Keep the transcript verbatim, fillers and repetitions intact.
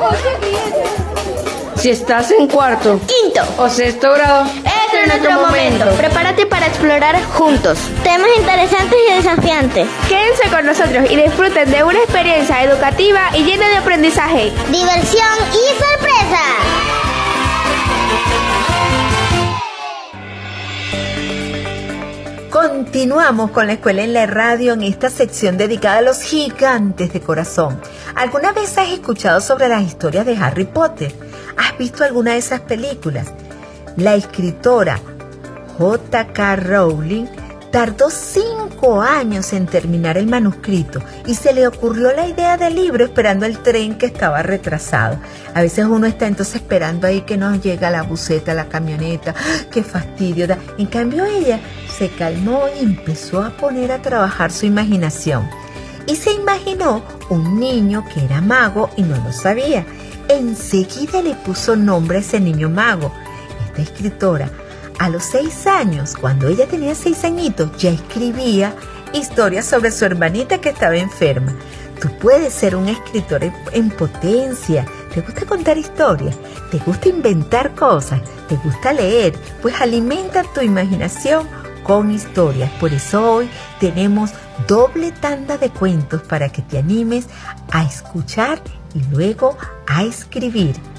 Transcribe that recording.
Si estás en cuarto, quinto o sexto grado, este es nuestro momento. Prepárate para explorar juntos temas interesantes y desafiantes. Quédense con nosotros y disfruten de una experiencia educativa y llena de aprendizaje, diversión y sorpresa. Continuamos con la Escuela en la Radio en esta sección dedicada a los gigantes de corazón. ¿Alguna vez has escuchado sobre las historias de Harry Potter? ¿Has visto alguna de esas películas? La escritora J K Rowling tardó cinco años en terminar el manuscrito y se le ocurrió la idea del libro esperando el tren que estaba retrasado. A veces uno está entonces esperando ahí que nos llega la buseta, la camioneta. ¡Ah, qué fastidio da! En cambio ella se calmó y empezó a poner a trabajar su imaginación. Y se imaginó un niño que era mago y no lo sabía. Enseguida le puso nombre a ese niño mago. Esta escritora, a los seis años, cuando ella tenía seis añitos, ya escribía historias sobre su hermanita que estaba enferma. Tú puedes ser un escritor en potencia. ¿Te gusta contar historias? ¿Te gusta inventar cosas? ¿Te gusta leer? Pues alimenta tu imaginación con historias. Por eso hoy tenemos doble tanda de cuentos para que te animes a escuchar y luego a escribir.